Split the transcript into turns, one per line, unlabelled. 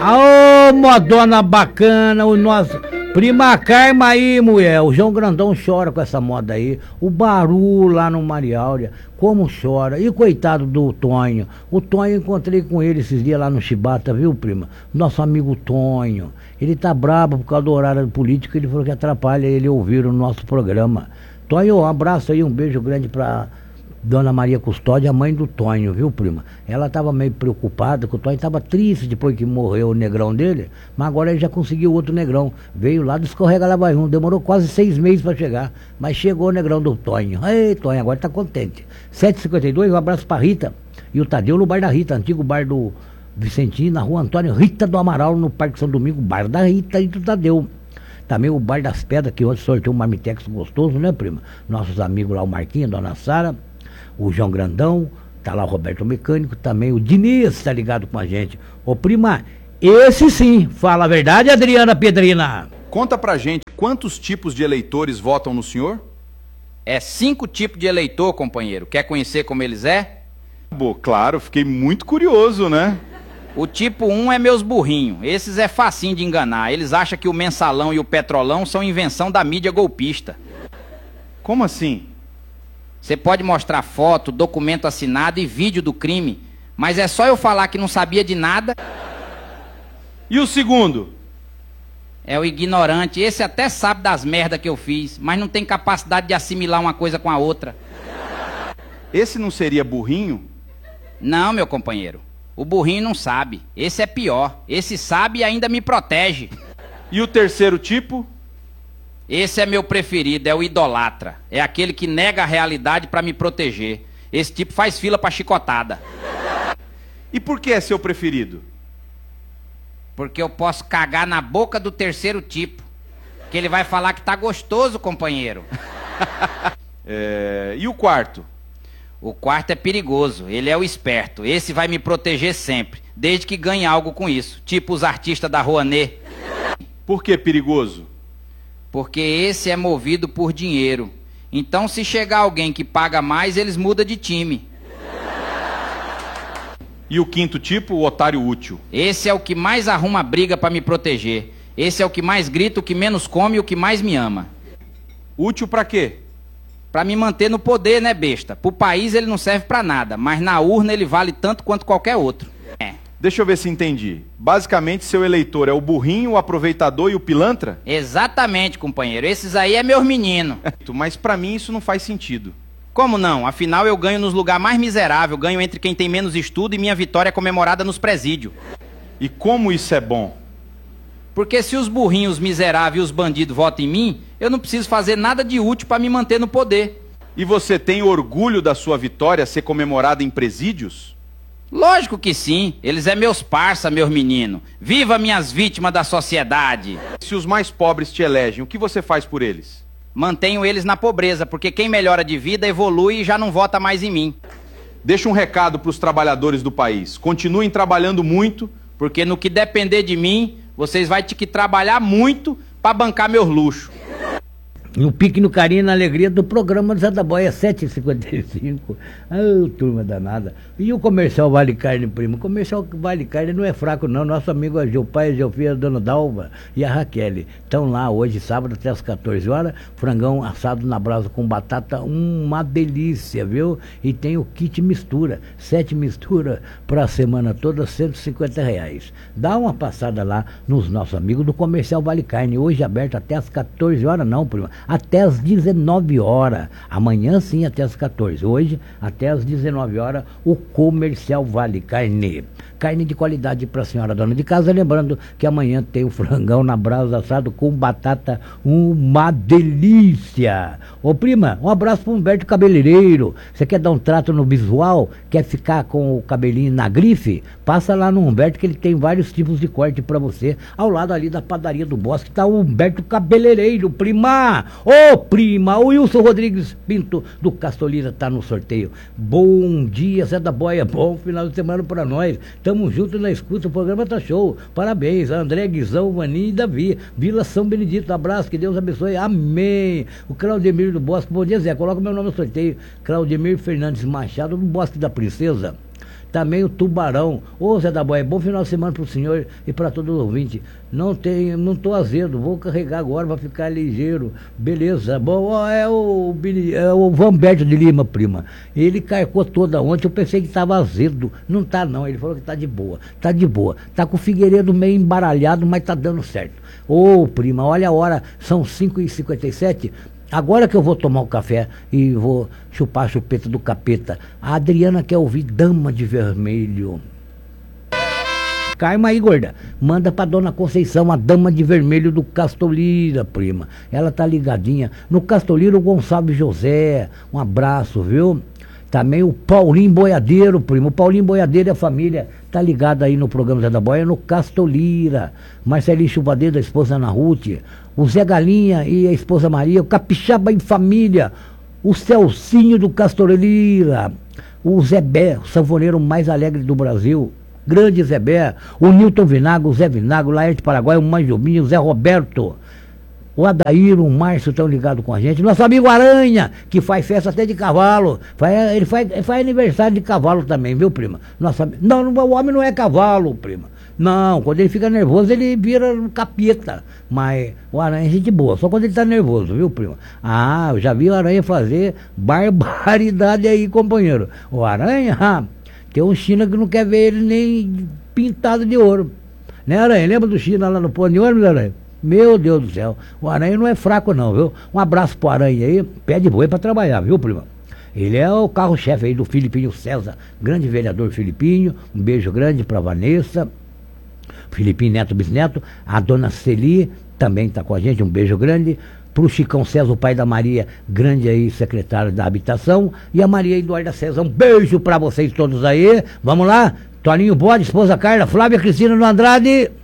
Ô, modona bacana, o nosso... Prima Carma aí, mulher, o João Grandão chora com essa moda aí. O Baru lá no Mariáurea, como chora. E coitado do Tonho. O Tonho, encontrei com ele esses dias lá no Chibata, viu, prima? Nosso amigo Tonho. Ele tá brabo por causa do horário político, ele falou que atrapalha ele ouvir o nosso programa. Tonho, um abraço aí, um beijo grande pra Dona Maria Custódia, a mãe do Tonho, viu, prima? Ela estava meio preocupada, que o Tonho estava triste depois que morreu o negrão dele, mas agora ele já conseguiu outro negrão. Veio lá do Escorrega Lavaium, demorou quase 6 meses para chegar, mas chegou o negrão do Tonho. Ei, Tonho, agora tá contente. 7h52, um abraço pra Rita e o Tadeu no bar da Rita, antigo bar do Vicentino, na rua Antônio Rita do Amaral, no Parque São Domingo, bar da Rita e do Tadeu. Também o bar das Pedras, que ontem sorteou um marmitex gostoso, né, prima? Nossos amigos lá, o Marquinhos, a Dona Sara, o João Grandão, tá lá o Roberto Mecânico, também o Diniz tá ligado com a gente. Ô prima, esse sim, fala a verdade, Adriana Pedrina.
Conta pra gente, quantos tipos de eleitores votam no senhor?
É 5 tipos de eleitor, companheiro. Quer conhecer como eles é?
Bom, claro, fiquei muito curioso, né?
O tipo 1 é meus burrinhos. Esses é facinho de enganar. Eles acham que o mensalão e o petrolão são invenção da mídia golpista.
Como assim?
Você pode mostrar foto, documento assinado e vídeo do crime, mas é só eu falar que não sabia de nada.
E o segundo?
É o ignorante. Esse até sabe das merdas que eu fiz, mas não tem capacidade de assimilar uma coisa com a outra.
Esse não seria burrinho?
Não, meu companheiro. O burrinho não sabe. Esse é pior. Esse sabe e ainda me protege.
E o terceiro tipo?
Esse é meu preferido, é o idolatra. É aquele que nega a realidade pra me proteger. Esse tipo faz fila pra chicotada.
E por que é seu preferido?
Porque eu posso cagar na boca do terceiro tipo. Que ele vai falar que tá gostoso, companheiro.
E o quarto?
O quarto é perigoso, ele é o esperto. Esse vai me proteger sempre, desde que ganhe algo com isso. Tipo os artistas da Rouanet.
Por que perigoso?
Porque esse é movido por dinheiro. Então se chegar alguém que paga mais, eles mudam de time.
E o quinto tipo, o otário útil?
Esse é o que mais arruma briga pra me proteger. Esse é o que mais grita, o que menos come e o que mais me ama.
Útil pra quê?
Pra me manter no poder, né, besta? Pro país ele não serve pra nada, mas na urna ele vale tanto quanto qualquer outro.
Deixa eu ver se entendi. Basicamente, seu eleitor é o burrinho, o aproveitador e o pilantra?
Exatamente, companheiro. Esses aí é meus meninos.
Mas pra mim isso não faz sentido.
Como não? Afinal, eu ganho nos lugares mais miseráveis, ganho entre quem tem menos estudo e minha vitória é comemorada nos presídios.
E como isso é bom?
Porque se os burrinhos miseráveis e os bandidos votam em mim, eu não preciso fazer nada de útil pra me manter no poder.
E você tem orgulho da sua vitória ser comemorada em presídios?
Lógico que sim, eles é meus parça, meus meninos. Viva minhas vítimas da sociedade.
Se os mais pobres te elegem, o que você faz por eles?
Mantenho eles na pobreza, porque quem melhora de vida evolui e já não vota mais em mim.
Deixa um recado para os trabalhadores do país. Continuem trabalhando muito.
Porque no que depender de mim, vocês vão ter que trabalhar muito para bancar meus luxos.
No pique, no carinho e na alegria do programa do Zé da Boia, 7h55. Ah, turma danada. E o comercial Vale Carne, primo? O comercial Vale Carne não é fraco, não. Nosso amigo Agil Pai, Agil Filho, a Dona Dalva e a Raquel estão lá hoje, sábado, até as 14 horas. Frangão assado na brasa com batata, uma delícia, viu? E tem o kit mistura. 7 misturas para a semana toda, R$150. Dá uma passada lá nos nossos amigos do comercial Vale Carne. Hoje aberto até as 14 horas, não, prima. Até às 19 horas. Amanhã sim, até às 14. Hoje, até às 19 horas, o comercial Vale Carne. Carne de qualidade para a senhora dona de casa. Lembrando que amanhã tem o frangão na brasa assado com batata, uma delícia. Ô prima, um abraço para o Humberto Cabeleireiro. Você quer dar um trato no visual? Quer ficar com o cabelinho na grife? Passa lá no Humberto que ele tem vários tipos de corte para você. Ao lado ali da padaria do Bosque está o Humberto Cabeleireiro, prima. Ô prima, o Wilson Rodrigues Pinto do Castolira tá no sorteio. Bom dia, Zé da Boia, bom final de semana pra nós. Tamo junto na escuta, o programa tá show. Parabéns, André, Guizão, Vaninho e Davi. Vila São Benedito, abraço, que Deus abençoe, amém. O Claudemir do Bosque, bom dia, Zé, coloca meu nome no sorteio. Claudemir Fernandes Machado do Bosque da Princesa. Também o Tubarão. Ô Zé da Boia, bom final de semana pro senhor e para todos os ouvintes. Não tô azedo, vou carregar agora pra ficar ligeiro. Beleza. Bom, ó, é o Vamberto de Lima, prima. Ele carcou toda ontem, eu pensei que tava azedo. Não tá não, ele falou que tá de boa. Tá de boa. Tá com o Figueiredo meio embaralhado, mas tá dando certo. Ô prima, olha a hora, são 5h57. Agora que eu vou tomar o café e vou chupar a chupeta do capeta, a Adriana quer ouvir Dama de Vermelho. Calma aí, gorda. Manda pra Dona Conceição, a Dama de Vermelho do Castolira, prima. Ela tá ligadinha. No Castolira, o Gonçalves José. Um abraço, viu? Também o Paulinho Boiadeiro, primo. O Paulinho Boiadeiro e a família tá ligado aí no programa Zé da Boia, no Castolira. Marcelinho Chuvadeiro, da esposa Ana Ruth. O Zé Galinha e a esposa Maria. O Capixaba em Família. O Celcinho do Castolira. O Zé Bé, o sanfoneiro mais alegre do Brasil. Grande Zé Bé. O Nilton Vinagre, o Zé Vinagre, o Laerte Paraguai, o Manjubinho, o Zé Roberto. O Adair, o Márcio estão ligados com a gente. Nosso amigo Aranha, que faz festa até de cavalo. Ele faz aniversário de cavalo também, viu, prima? Não, o homem não é cavalo, prima. Não, quando ele fica nervoso, ele vira um capeta. Mas o Aranha é gente boa, só quando ele tá nervoso, viu, prima? Ah, eu já vi o Aranha fazer barbaridade aí, companheiro. O Aranha, tem um China que não quer ver ele nem pintado de ouro. Né, Aranha? Lembra do China lá no ponto de ônibus, Aranha? Meu Deus do céu, o Aranha não é fraco não, viu? Um abraço pro Aranha aí, pé de boi pra trabalhar, viu, prima? Ele é o carro-chefe aí do Filipinho César, grande vereador Filipinho, um beijo grande pra Vanessa, Filipinho Neto Bisneto, a dona Celi também tá com a gente, um beijo grande, pro Chicão César, o pai da Maria, grande aí, secretário da Habitação, e a Maria Eduarda César, um beijo pra vocês todos aí, vamos lá, Toninho Bode, esposa Carla, Flávia Cristina no Andrade...